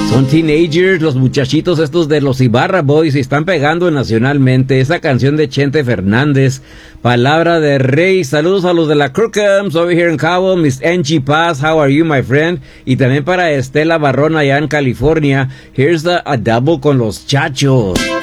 Son teenagers, los muchachitos estos de los Ibarra Boys, y están pegando nacionalmente. Esa canción de Chente Fernández, Palabra de Rey. Saludos a los de la Crookums over here in Cabo, Miss Angie Paz, how are you, my friend? Y también para Estela Barrón allá en California. Here's a double con los Chachos.